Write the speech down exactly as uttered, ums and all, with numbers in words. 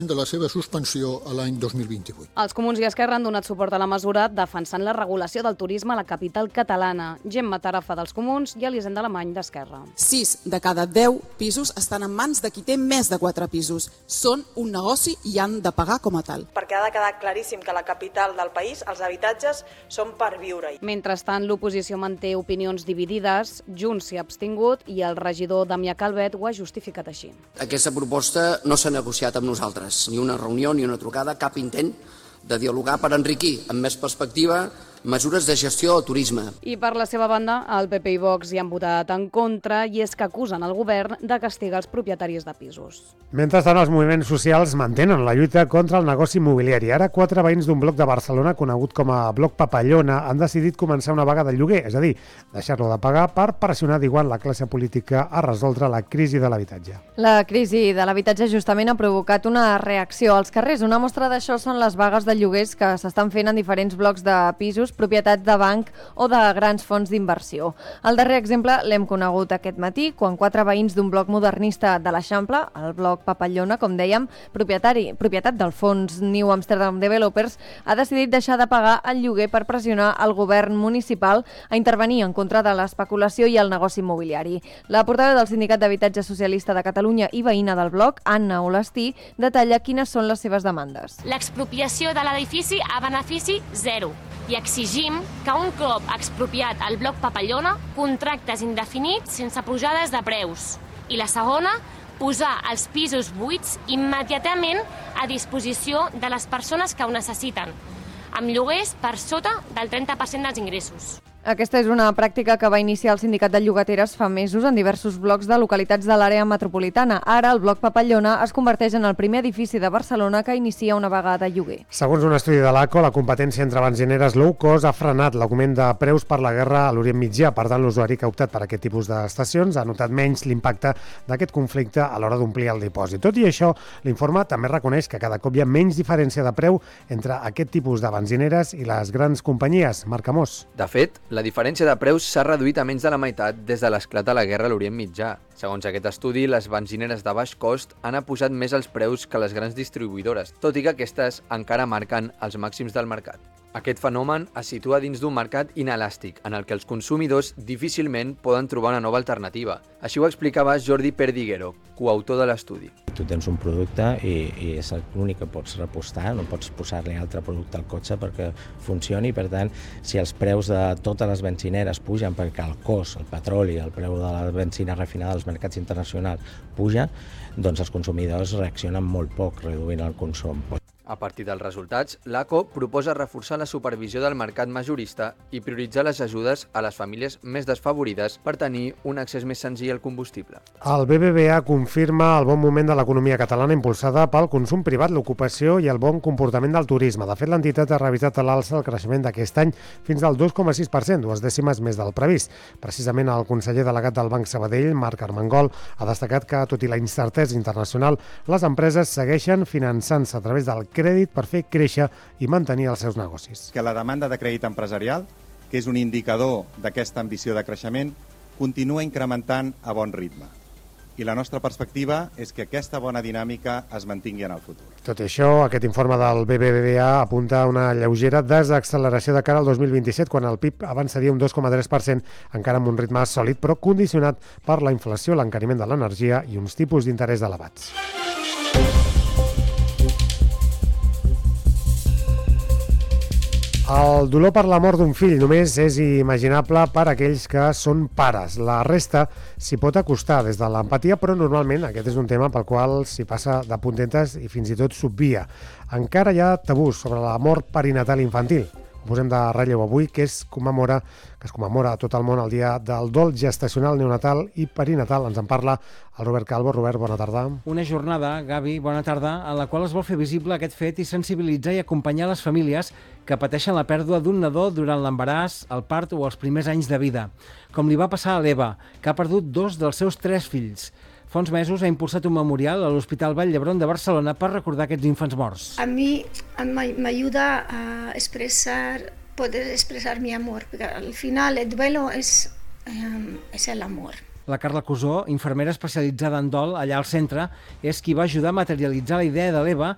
de la seva suspensió a l'any dos mil vint-i-vuit. Els Comuns i Esquerra han donat suport a la mesura defensant la regulació del turisme a la capital catalana. Gemma Tarafa dels Comuns i Elisenda Alemany d'Esquerra. Sis de cada deu pisos estan en mans de qui té més de quatre pisos. Són un negoci i han de pagar com a tal. Perquè ha de quedar claríssim que a la capital del país els habitatges són per viure-hi. Mentrestant, l'oposició manté opinions dividides, Junts s'hi ha abstingut i el regidor Damià Calvet ho ha justificat així. Aquesta proposta no s'ha negociat amb nosaltres. Ni una reunió, ni una trucada, cap intent de dialogar per enriquir, amb més perspectiva, mesures de gestió del turisme. I per la seva banda, el P P i Vox hi han votat en contra i és que acusen el govern de castigar els propietaris de pisos. Mentrestant, els moviments socials mantenen la lluita contra el negoci immobiliari. Ara, quatre veïns d'un bloc de Barcelona, conegut com a bloc Papallona, han decidit començar una vaga de lloguer, és a dir, deixar-lo de pagar per pressionar d'igual la classe política a resoldre la crisi de l'habitatge. La crisi de l'habitatge justament ha provocat una reacció als carrers. Una mostra d'això són les vagues de lloguers que s'estan fent en diferents blocs de pisos propietats de banc o de grans fons d'inversió. El darrer exemple l'hem conegut aquest matí, quan quatre veïns d'un bloc modernista de l'Eixample, el bloc Papallona, com dèiem, propietari, propietat del fons New Amsterdam Developers, ha decidit deixar de pagar el lloguer per pressionar el govern municipal a intervenir en contra de l'especulació i el negoci immobiliari. La portaveu del Sindicat d'Habitatge Socialista de Catalunya i veïna del bloc, Anna Olastí, detalla quines són les seves demandes. L'expropiació de l'edifici a benefici zero. I exigim que un cop expropiat el bloc Papallona, contractes indefinits sense pujades de preus. I la segona, posar els pisos buits immediatament a disposició de les persones que ho necessiten, amb lloguers per sota del trenta per cent dels ingressos. Aquesta és una pràctica que va iniciar el Sindicat de Llogateres fa mesos en diversos blocs de localitats de l'àrea metropolitana. Ara, el bloc Papallona es converteix en el primer edifici de Barcelona que inicia una vaga de lloguer. Segons un estudi de l'A C O, la competència entre benzineres low cost ha frenat l'augment de preus per la guerra a l'Orient Mitjà. Per tant, l'usuari que ha optat per aquest tipus d'estacions ha notat menys l'impacte d'aquest conflicte a l'hora d'omplir el dipòsit. Tot i això, l'informe també reconeix que cada cop hi ha menys diferència de preu entre aquest tipus de benzineres i les grans companyies. Marc Amós. De fet, la diferència de preus s'ha reduït a menys de la meitat des de l'esclat de la guerra a l'Orient Mitjà. Segons aquest estudi, les benzineres de baix cost han apujat més els preus que les grans distribuïdores, tot i que aquestes encara marquen els màxims del mercat. Aquest fenomen es situa dins d'un mercat inelàstic, en el que els consumidors difícilment poden trobar una nova alternativa. Així ho explicava Jordi Perdiguero, coautor de l'estudi. Tu tens un producte i, i és l'únic que pots repostar, no pots posar-li altre producte al cotxe perquè funcioni. Per tant, si els preus de totes les benzineres pugen perquè el cost, el petroli, el preu de la benzina refinada als mercats internacionals puja, doncs els consumidors reaccionen molt poc reduint el consum. A partir dels resultats, l'A C O proposa reforçar la supervisió del mercat majorista i prioritzar les ajudes a les famílies més desfavorides per tenir un accés més senzill al combustible. El B B V A confirma el bon moment de l'economia catalana impulsada pel consum privat, l'ocupació i el bon comportament del turisme. De fet, l'entitat ha revisat a l'alça el creixement d'aquest any fins al dos coma sis per cent, dues dècimes més del previst. Precisament el conseller delegat del Banc Sabadell, Marc Armengol, ha destacat que, tot i la incertesa internacional, les empreses segueixen finançant-se a través del crèdit per fer créixer i mantenir els seus negocis. Que la demanda de crèdit empresarial, que és un indicador d'aquesta ambició de creixement, continua incrementant a bon ritme. I la nostra perspectiva és que aquesta bona dinàmica es mantingui en el futur. Tot i això, aquest informe del B B V A apunta a una lleugera desacceleració de cara al dos mil vint-i-set, quan el P I B avançaria un dos coma tres per cent, encara amb un ritme sòlid, però condicionat per la inflació, l'encariment de l'energia i uns tipus d'interès elevats. El dolor per la mort d'un fill només és imaginable per a aquells que són pares. La resta s'hi pot acostar des de l'empatia, però normalment aquest és un tema pel qual s'hi passa de puntetes i fins i tot s'obvia. Encara hi ha tabús sobre la mort perinatal infantil. Ho posem de relleu avui, que es commemora, que es commemora a tot el món el dia del dol gestacional, neonatal i perinatal. Ens en parla el Robert Calvo. Robert, bona tarda. Una jornada, Gavi, bona tarda, en la qual es vol fer visible aquest fet i sensibilitzar i acompanyar les famílies que pateixen la pèrdua d'un nadó durant l'embaràs, el part o els primers anys de vida. Com li va passar a l'Eva, que ha perdut dos dels seus tres fills. Fa uns mesos ha impulsat un memorial a l'Hospital Vall d'Hebron de Barcelona per recordar aquests infants morts. A mi m'ajuda a expresar, poder expresar mi amor, porque al final el duelo es, eh, es el amor. La Carla Cusó, infermera especialitzada en dol allà al centre, és qui va ajudar a materialitzar la idea de l'Eva